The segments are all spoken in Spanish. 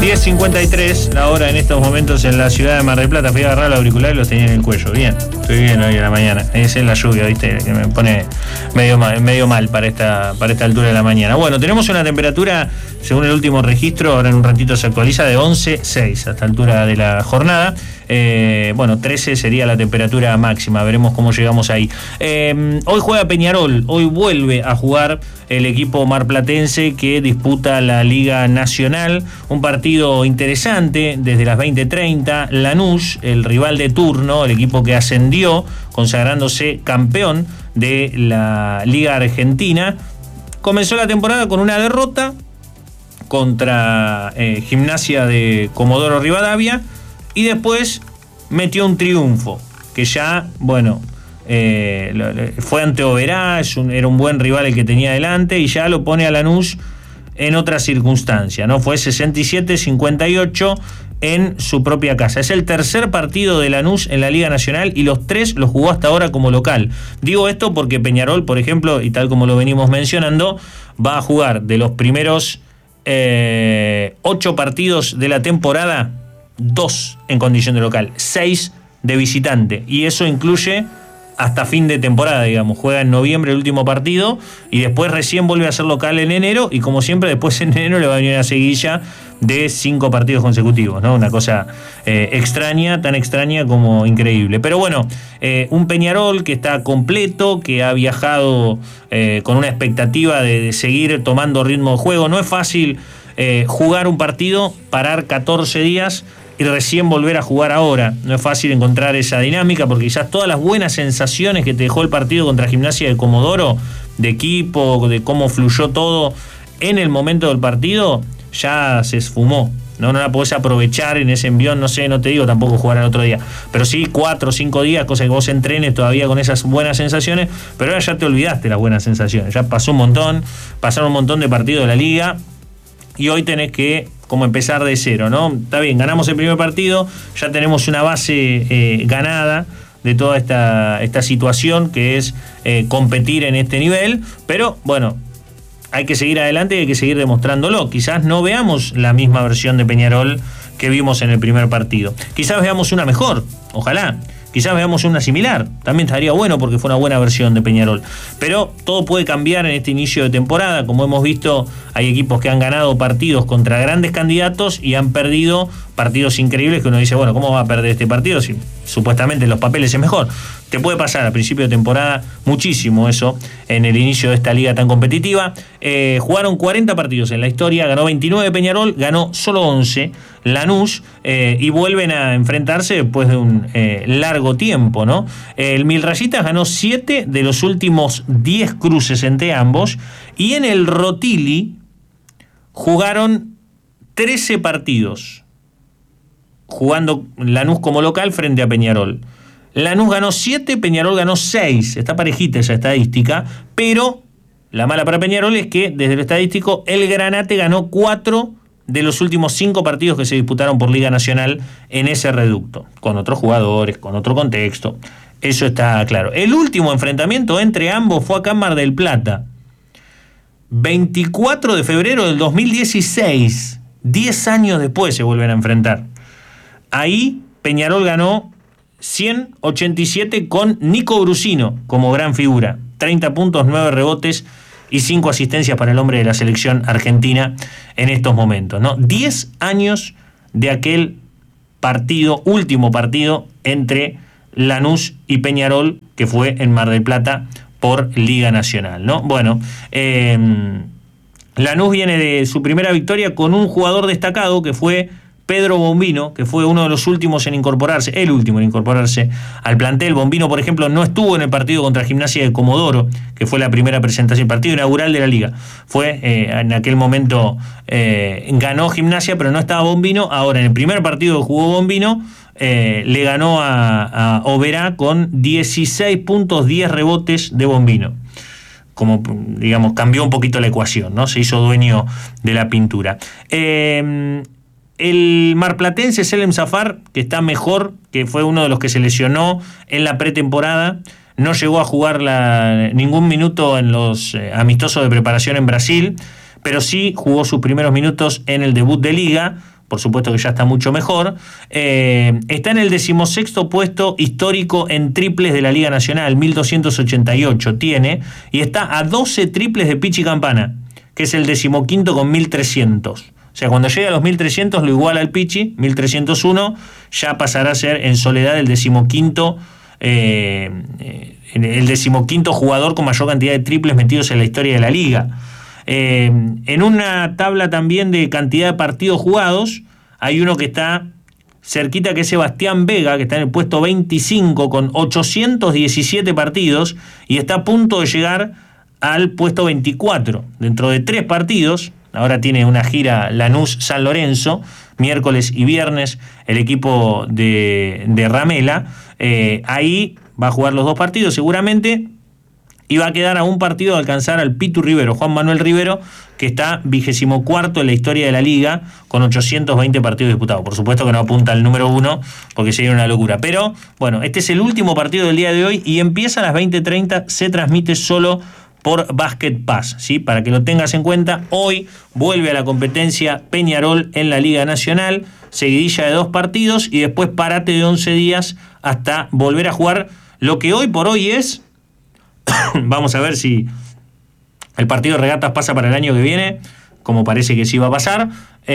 10:53 la hora en estos momentos en la ciudad de Mar del Plata. Fui a agarrar los auriculares y los tenía en el cuello. Bien, estoy bien hoy en la mañana. Esa es la lluvia, ¿viste? Que me pone medio mal para esta altura de la mañana. Bueno, tenemos una temperatura, según el último registro, ahora en un ratito se actualiza, de 11,6 a esta altura de la jornada. 13 sería la temperatura máxima. Veremos cómo llegamos ahí. Hoy juega Peñarol. Hoy vuelve a jugar el equipo marplatense que disputa la Liga Nacional. Un partido interesante desde las 20:30. Lanús, el rival de turno, el equipo que ascendió, consagrándose campeón de la Liga Argentina. Comenzó la temporada con una derrota contra Gimnasia de Comodoro Rivadavia. Y después metió un triunfo, que ya, fue ante Oberá, era un buen rival el que tenía delante, y ya lo pone a Lanús en otra circunstancia, ¿no? Fue 67-58 en su propia casa. Es el tercer partido de Lanús en la Liga Nacional y los 3 los jugó hasta ahora como local. Digo esto porque Peñarol, por ejemplo, y tal como lo venimos mencionando, va a jugar de los primeros 8 partidos de la temporada, 2 en condición de local, 6 de visitante, y eso incluye hasta fin de temporada, digamos. Juega en noviembre el último partido y después recién vuelve a ser local en enero, y como siempre después en enero le va a venir una seguilla de 5 partidos consecutivos, ¿no? Una cosa extraña, tan extraña como increíble. Pero bueno, un Peñarol que está completo, que ha viajado con una expectativa de seguir tomando ritmo de juego. No es fácil jugar un partido, parar 14 días y recién volver a jugar ahora. No es fácil encontrar esa dinámica, porque quizás todas las buenas sensaciones que te dejó el partido contra Gimnasia de Comodoro, de equipo, de cómo fluyó todo en el momento del partido, ya se esfumó. No la podés aprovechar en ese envión, no te digo tampoco jugar al otro día, pero sí 4 o 5 días, cosa que vos entrenes todavía con esas buenas sensaciones, pero ahora ya te olvidaste las buenas sensaciones. Ya pasaron un montón de partidos de la liga, y hoy tenés que como empezar de cero, ¿no? Está bien, ganamos el primer partido, ya tenemos una base ganada de toda esta situación que es competir en este nivel, pero bueno, hay que seguir adelante y hay que seguir demostrándolo. Quizás no veamos la misma versión de Peñarol que vimos en el primer partido. Quizás veamos una mejor, ojalá. Quizás veamos una similar, también estaría bueno porque fue una buena versión de Peñarol. Pero todo puede cambiar en este inicio de temporada. Como hemos visto, hay equipos que han ganado partidos contra grandes candidatos y han perdido partidos increíbles que uno dice, bueno, ¿cómo va a perder este partido si supuestamente en los papeles es mejor? Te puede pasar a principio de temporada muchísimo eso en el inicio de esta liga tan competitiva. Jugaron 40 partidos en la historia, ganó 29 Peñarol, ganó solo 11 Lanús, y vuelven a enfrentarse después de un largo tiempo, ¿no? El Mil Rayitas ganó 7 de los últimos 10 cruces entre ambos, y en el Rotili jugaron 13 partidos, jugando Lanús como local frente a Peñarol. Lanús ganó 7, Peñarol ganó 6. Está parejita esa estadística, pero la mala para Peñarol es que desde lo estadístico el Granate ganó 4 de los últimos 5 partidos que se disputaron por Liga Nacional en ese reducto, con otros jugadores, con otro contexto. Eso está claro. El último enfrentamiento entre ambos fue acá en Mar del Plata, 24 de febrero del 2016. 10 años después se vuelven a enfrentar. Ahí Peñarol ganó 187 con Nico Brusino como gran figura. 30 puntos, 9 rebotes y 5 asistencias para el hombre de la selección argentina en estos momentos, ¿no? 10 años de aquel partido, último partido entre Lanús y Peñarol, que fue en Mar del Plata por Liga Nacional, ¿no? Bueno, Lanús viene de su primera victoria con un jugador destacado que fue Pedro Bombino, que fue uno de los últimos en incorporarse, el último en incorporarse al plantel. Bombino, por ejemplo, no estuvo en el partido contra Gimnasia de Comodoro, que fue la primera presentación, el partido inaugural de la liga. Fue, en aquel momento, ganó Gimnasia, pero no estaba Bombino. Ahora, en el primer partido que jugó Bombino, le ganó a Oberá con 16 puntos, 10 rebotes de Bombino. Como, digamos, cambió un poquito la ecuación, ¿no? Se hizo dueño de la pintura. El marplatense Selem Zafar, que está mejor, que fue uno de los que se lesionó en la pretemporada, no llegó a jugar ningún minuto en los amistosos de preparación en Brasil, pero sí jugó sus primeros minutos en el debut de liga por supuesto que ya está mucho mejor. Está en el 16º puesto histórico en triples de la Liga Nacional, 1288 tiene, y está a 12 triples de Pichi Campana, que es el 15º con 1300. O sea, cuando llegue a los 1300 lo iguala al Pichi, 1301, ya pasará a ser en soledad el 15º jugador con mayor cantidad de triples metidos en la historia de la liga. En una tabla también de cantidad de partidos jugados, hay uno que está cerquita, que es Sebastián Vega, que está en el puesto 25 con 817 partidos y está a punto de llegar al puesto 24. Dentro de 3 partidos, ahora tiene una gira Lanús-San Lorenzo, miércoles y viernes, el equipo de Ramela, ahí va a jugar los 2 partidos seguramente, y va a quedar a un partido de alcanzar al Pitu Rivero, Juan Manuel Rivero, que está 24º en la historia de la liga, con 820 partidos disputados. Por supuesto que no apunta al número 1, porque sería una locura. Pero, bueno, este es el último partido del día de hoy, y empieza a las 20:30, se transmite solo por Basket Pass, ¿sí? Para que lo tengas en cuenta. Hoy vuelve a la competencia Peñarol en la Liga Nacional, seguidilla de 2 partidos, y después parate de 11 días hasta volver a jugar lo que hoy por hoy es... Vamos a ver si el partido de regatas pasa para el año que viene, como parece que sí va a pasar.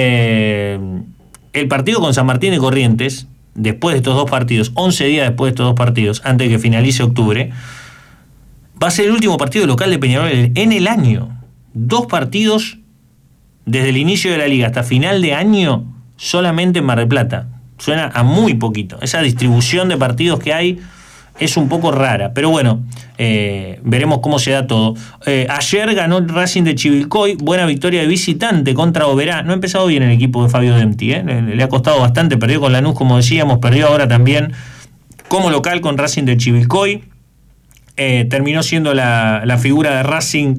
El partido con San Martín de Corrientes, después de estos 2 partidos, 11 días después de estos 2 partidos, antes de que finalice octubre, va a ser el último partido local de Peñarol en el año. 2 partidos desde el inicio de la liga hasta final de año solamente en Mar del Plata. Suena a muy poquito. Esa distribución de partidos que hay es un poco rara, pero bueno, veremos cómo se da todo. Ayer ganó el Racing de Chivilcoy, buena victoria de visitante contra Oberá. No ha empezado bien el equipo de Fabio Dempti, le ha costado bastante, perdió con Lanús, como decíamos, perdió ahora también como local con Racing de Chivilcoy. Terminó siendo la figura de Racing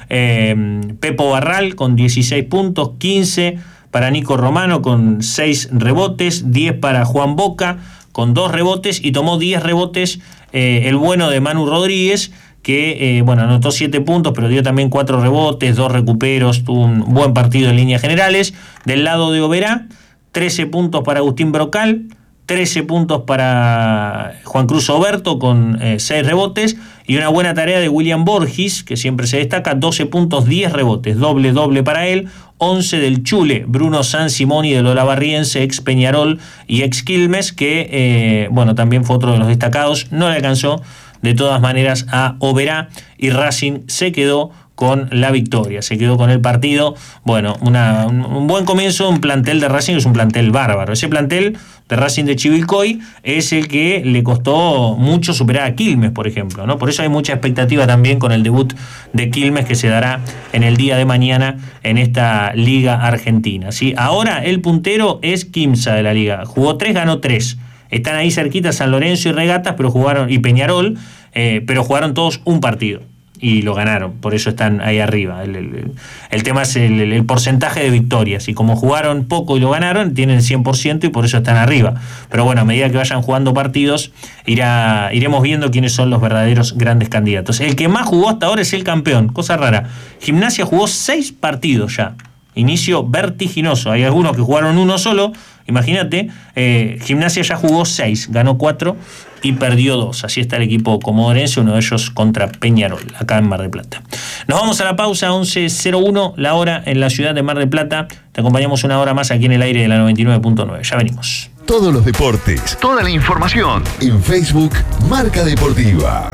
Pepo Barral con 16 puntos, 15 para Nico Romano con 6 rebotes, 10 para Juan Boca con 2 rebotes, y tomó 10 rebotes el bueno de Manu Rodríguez, que anotó 7 puntos, pero dio también 4 rebotes, 2 recuperos, tuvo un buen partido en líneas generales. Del lado de Oberá, 13 puntos para Agustín Brocal, 13 puntos para Juan Cruz Oberto con 6 rebotes, y una buena tarea de William Borges, que siempre se destaca, 12 puntos, 10 rebotes, doble para él. 11 del Chule, Bruno San Simoni del Olavarriense, ex Peñarol y ex Quilmes, que también fue otro de los destacados. No le alcanzó de todas maneras a Oberá, y Racing se quedó con la victoria, se quedó con el partido. Bueno, un buen comienzo, un plantel de Racing, es un plantel bárbaro. Ese plantel de Racing de Chivilcoy es el que le costó mucho superar a Quilmes, por ejemplo, ¿no? Por eso hay mucha expectativa también con el debut de Quilmes, que se dará en el día de mañana en esta Liga Argentina, ¿sí? Ahora el puntero es Quimsa de la Liga, jugó 3, ganó 3. Están ahí cerquita San Lorenzo y Regatas, y Peñarol, pero jugaron todos un partido y lo ganaron, por eso están ahí arriba. El tema es el porcentaje de victorias, y como jugaron poco y lo ganaron, tienen 100% y por eso están arriba. Pero bueno, a medida que vayan jugando partidos, iremos viendo quiénes son los verdaderos grandes candidatos. El que más jugó hasta ahora es el campeón, cosa rara. Gimnasia jugó 6 partidos ya, inicio vertiginoso. Hay algunos que jugaron uno solo, imagínate. Gimnasia ya jugó 6, ganó 4 y perdió 2. Así está el equipo comodorense, uno de ellos contra Peñarol, acá en Mar del Plata. Nos vamos a la pausa, 11:01 la hora en la ciudad de Mar del Plata. Te acompañamos una hora más aquí en el aire de la 99.9. Ya venimos. Todos los deportes, toda la información en Facebook Marca Deportiva.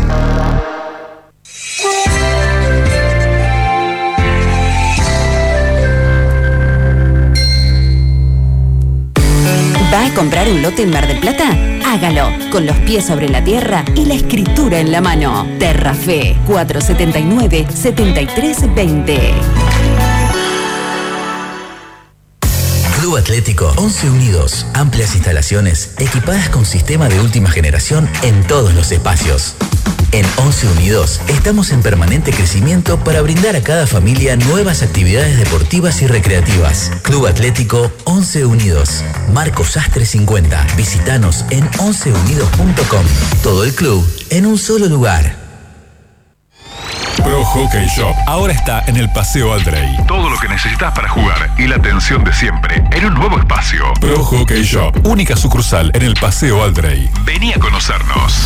¿Va a comprar un lote en Mar del Plata? Hágalo con los pies sobre la tierra y la escritura en la mano. Terrafe 479-7320. Club Atlético 11 Unidos. Amplias instalaciones equipadas con sistema de última generación en todos los espacios. En 11 Unidos estamos en permanente crecimiento para brindar a cada familia nuevas actividades deportivas y recreativas. Club Atlético 11 Unidos. Marcos Sastre 50. Visítanos en 11unidos.com. Todo el club en un solo lugar. Pro Hockey Shop ahora está en el Paseo Aldrey. Todo lo que necesitas para jugar y la atención de siempre en un nuevo espacio. Pro Hockey Shop, única sucursal en el Paseo Aldrey. Vení a conocernos.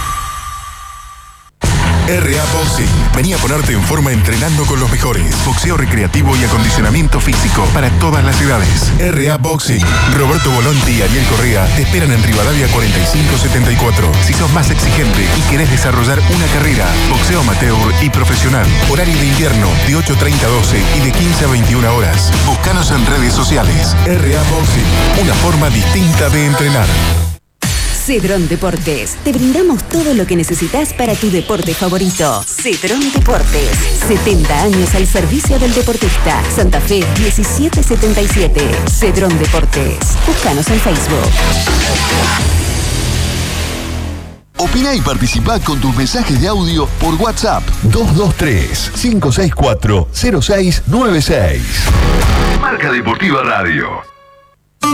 RA Boxing. Vení a ponerte en forma entrenando con los mejores. Boxeo recreativo y acondicionamiento físico para todas las edades. RA Boxing. Roberto Volonti y Ariel Correa te esperan en Rivadavia 4574. Si sos más exigente y querés desarrollar una carrera, boxeo amateur y profesional. Horario de invierno de 8:30 a 12 y de 15 a 21 horas. Búscanos en redes sociales. RA Boxing. Una forma distinta de entrenar. Cedrón Deportes. Te brindamos todo lo que necesitas para tu deporte favorito. Cedrón Deportes. 70 años al servicio del deportista. Santa Fe 1777. Cedrón Deportes. Búscanos en Facebook. Opina y participa con tus mensajes de audio por WhatsApp 223-564-0696. Marca Deportiva Radio.